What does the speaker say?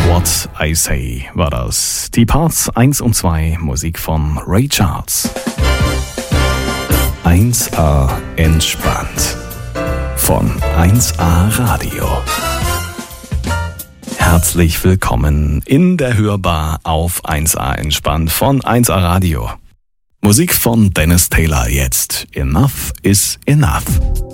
What I Say war das. Die Parts 1 und 2, Musik von Ray Charles. 1A entspannt. Von 1A Radio. Herzlich willkommen in der Hörbar auf 1A entspannt von 1A Radio. Musik von Dennis Taylor jetzt. Enough is enough.